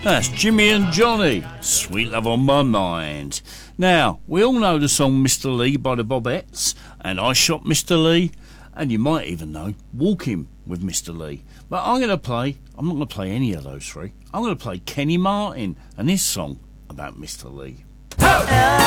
That's Jimmy and Johnny, Sweet Love on My Mind. Now, we all know the song Mr. Lee by the Bobettes, and I Shot Mr. Lee, and you might even know Walking with Mr. Lee. But I'm not going to play any of those three. I'm going to play Kenny Martin and his song about Mr. Lee.